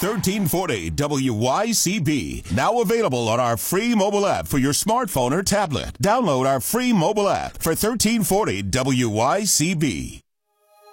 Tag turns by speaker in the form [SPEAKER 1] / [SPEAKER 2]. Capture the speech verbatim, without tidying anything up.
[SPEAKER 1] thirteen forty W Y C B. Now available on our free mobile app for your smartphone or tablet. Download our free mobile app for thirteen forty W Y C B.